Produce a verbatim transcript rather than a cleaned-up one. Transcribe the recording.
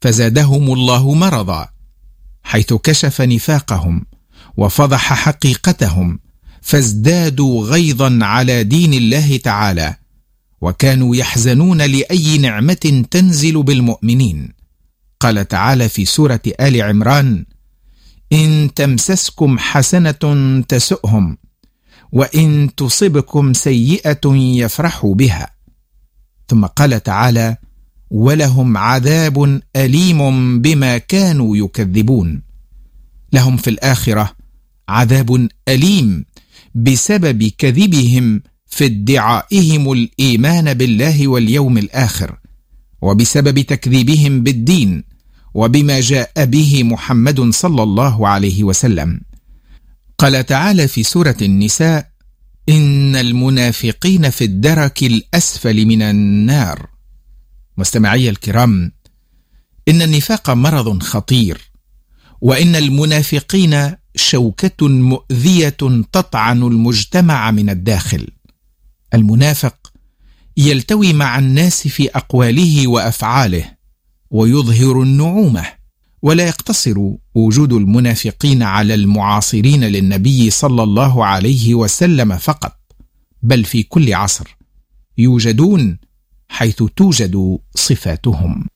فزادهم الله مرضا، حيث كشف نفاقهم وفضح حقيقتهم، فازدادوا غيظا على دين الله تعالى، وكانوا يحزنون لأي نعمة تنزل بالمؤمنين. قال تعالى في سورة آل عمران: إن تمسسكم حسنة تسؤهم، وإن تصبكم سيئة يفرحوا بها. ثم قال تعالى: ولهم عذاب أليم بما كانوا يكذبون. لهم في الآخرة عذاب أليم بسبب كذبهم في ادعائهم الإيمان بالله واليوم الآخر، وبسبب تكذيبهم بالدين وبما جاء به محمد صلى الله عليه وسلم. قال تعالى في سورة النساء: إن المنافقين في الدرك الأسفل من النار. مستمعي الكرام، إن النفاق مرض خطير، وإن المنافقين شوكة مؤذية تطعن المجتمع من الداخل. المنافق يلتوي مع الناس في أقواله وأفعاله، ويظهر النعومة. ولا يقتصر وجود المنافقين على المعاصرين للنبي صلى الله عليه وسلم فقط، بل في كل عصر يوجدون حيث توجد صفاتهم.